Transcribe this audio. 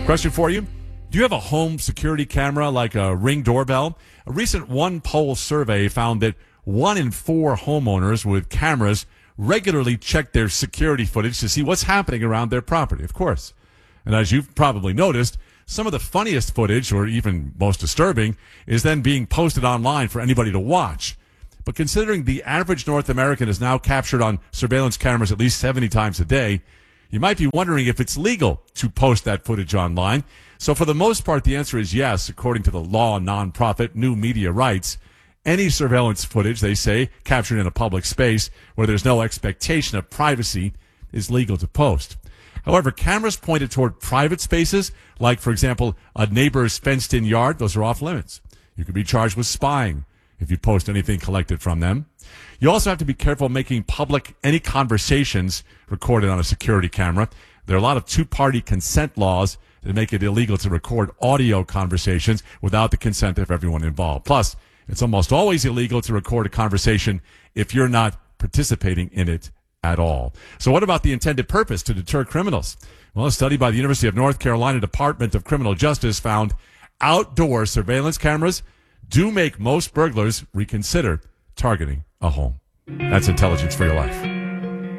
Question for you. Do you have a home security camera like a Ring doorbell? A recent OnePoll survey found that 1 in 4 homeowners with cameras regularly check their security footage to see what's happening around their property, of course. And as you've probably noticed, some of the funniest footage, or even most disturbing, is then being posted online for anybody to watch. But considering the average North American is now captured on surveillance cameras at least 70 times a day, you might be wondering if it's legal to post that footage online. So for the most part, the answer is yes, according to the law nonprofit New Media Rights. Any surveillance footage, they say, captured in a public space where there's no expectation of privacy is legal to post. However, cameras pointed toward private spaces, like, for example, a neighbor's fenced-in yard, those are off limits. You could be charged with spying if you post anything collected from them. You also have to be careful making public any conversations recorded on a security camera. There are a lot of two-party consent laws that make it illegal to record audio conversations without the consent of everyone involved. Plus, it's almost always illegal to record a conversation if you're not participating in it at all. So what about the intended purpose to deter criminals? Well, a study by the University of North Carolina Department of Criminal Justice found outdoor surveillance cameras do make most burglars reconsider targeting a home. That's Intelligence for Your Life.